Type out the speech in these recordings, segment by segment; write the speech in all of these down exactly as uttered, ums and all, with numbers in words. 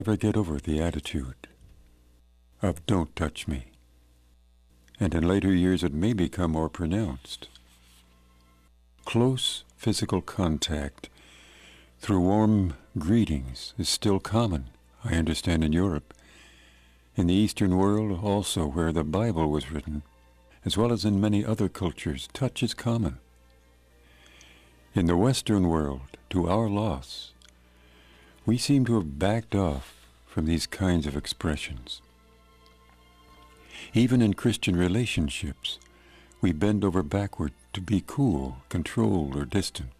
Never get over the attitude of "don't touch me," and in later years it may become more pronounced. Close physical contact through warm greetings is still common, I understand, in Europe. In the Eastern world also, where the Bible was written, as well as in many other cultures, touch is common. In the Western world, to our loss, we seem to have backed off from these kinds of expressions. Even in Christian relationships, we bend over backward to be cool, controlled, or distant.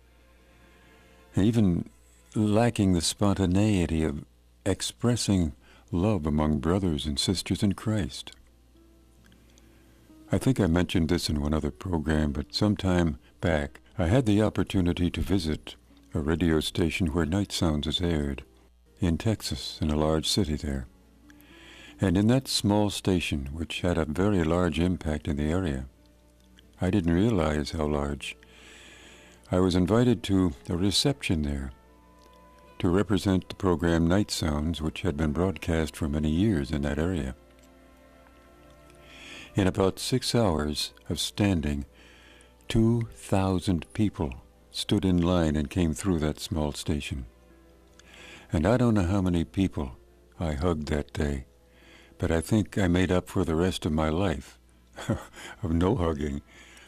Even lacking the spontaneity of expressing love among brothers and sisters in Christ. I think I mentioned this in one other program, but some time back I had the opportunity to visit a radio station where Night Sounds is aired in Texas, in a large city there. And in that small station, which had a very large impact in the area, I didn't realize how large, I was invited to a reception there to represent the program Night Sounds, which had been broadcast for many years in that area. In about six hours of standing, two thousand people stood in line and came through that small station. And I don't know how many people I hugged that day, but I think I made up for the rest of my life of no hugging.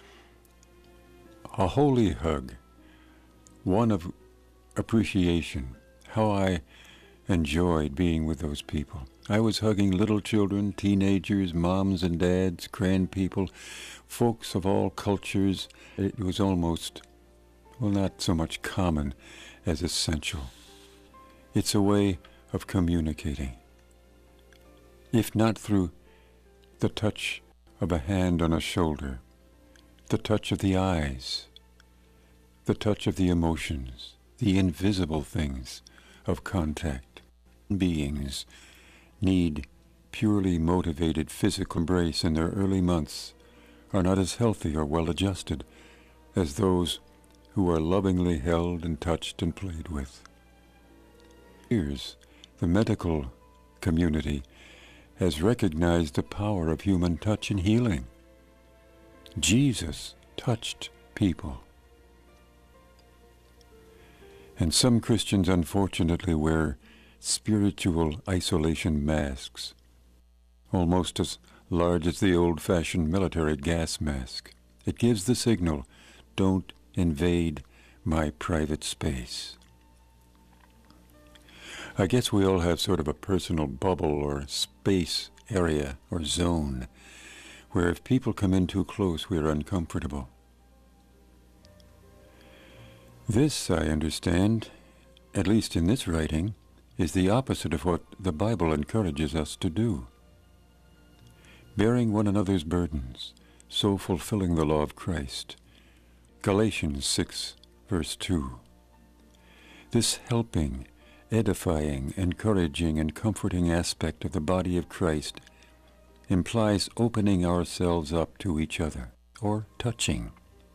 A holy hug, one of appreciation, how I enjoyed being with those people. I was hugging little children, teenagers, moms and dads, grand people, folks of all cultures. It was almost, well, not so much common as essential. It's a way of communicating. If not through the touch of a hand on a shoulder, the touch of the eyes, the touch of the emotions, the invisible things of contact. Beings need purely motivated physical embrace in their early months are not as healthy or well-adjusted as those who are lovingly held and touched and played with. Years, the medical community has recognized the power of human touch in healing. Jesus touched people. And some Christians, unfortunately, wear spiritual isolation masks, almost as large as the old-fashioned military gas mask. It gives the signal, don't invade my private space. I guess we all have sort of a personal bubble or space area or zone where if people come in too close, we are uncomfortable. This, I understand, at least in this writing, is the opposite of what the Bible encourages us to do. Bearing one another's burdens, so fulfilling the law of Christ. Galatians six, verse two. This helping, edifying, encouraging, and comforting aspect of the body of Christ implies opening ourselves up to each other, or touching.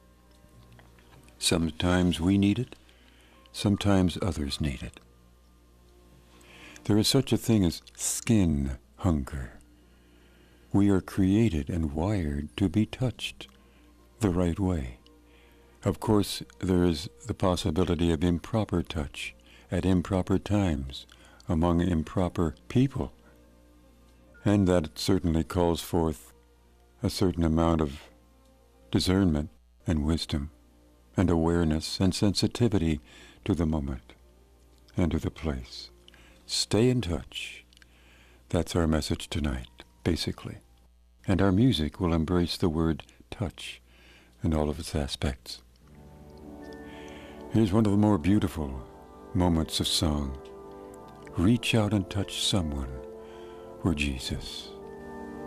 Sometimes we need it, sometimes others need it. There is such a thing as skin hunger. We are created and wired to be touched the right way. Of course, there is the possibility of improper touch at improper times among improper people, and that certainly calls forth a certain amount of discernment and wisdom and awareness and sensitivity to the moment and to the place. Stay in touch. That's our message tonight, basically. And our music will embrace the word touch in all of its aspects. Here's one of the more beautiful moments of song. Reach out and touch someone for Jesus.